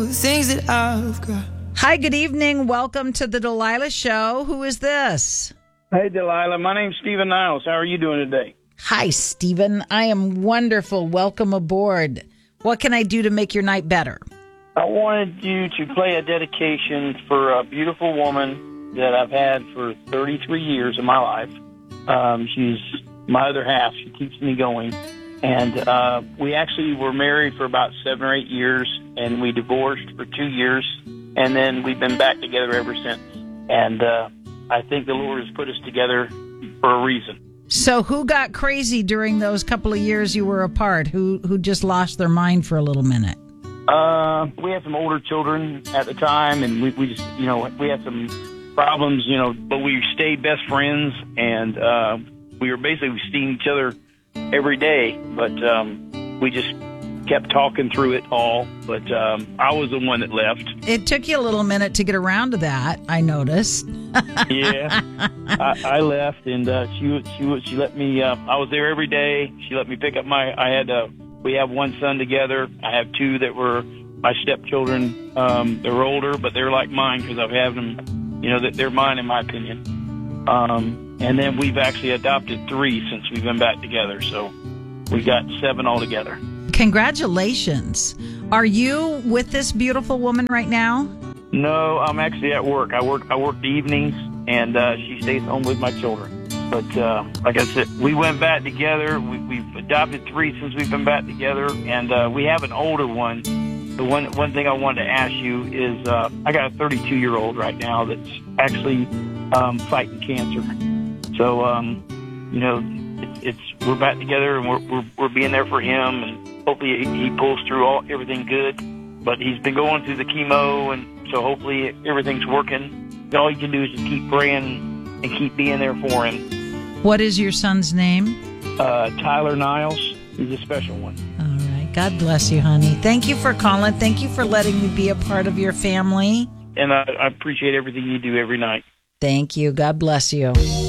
the things that I've got. Hi, good evening. Welcome to the Delilah Show. Who is this? Hey, Delilah. My name's Stephen Niles. How are you doing today? Hi, Stephen. I am wonderful. Welcome aboard. What can I do to make your night better? I wanted you to play a dedication for a beautiful woman that I've had for 33 years of my life. She's my other half. She keeps me going. And we actually were married for about 7 or 8 years, and we divorced for 2 years, and then we've been back together ever since. And I think the Lord has put us together for a reason. So who got crazy during those couple of years you were apart? Who just lost their mind for a little minute? We had some older children at the time, and we just, we had some problems, but we stayed best friends, and we were basically seeing each other every day, but we just kept talking through it all. But I was the one that left. It took you a little minute to get around to that, I noticed. Yeah, I left, and she let me. I was there every day. She let me pick up we have one son together. I have two that were my stepchildren. They're older, but they're like mine because I've had them. They're mine in my opinion. And then we've actually adopted 3 since we've been back together. So we got 7 altogether. Congratulations. Are you with this beautiful woman right now? No, I'm actually at work. I work the evenings, and she stays home with my children. But like I said, we went back together. We've adopted 3 since we've been back together, and we have an older one. The one thing I wanted to ask you is I got a 32-year-old right now that's actually fighting cancer. So we're back together, and we're being there for him, and hopefully he pulls through everything good. But he's been going through the chemo, and so hopefully everything's working. All you can do is just keep praying and keep being there for him. What is your son's name? Tyler Niles. He's a special one. All right. God bless you, honey. Thank you for calling. Thank you for letting me be a part of your family. And I appreciate everything you do every night. Thank you. God bless you.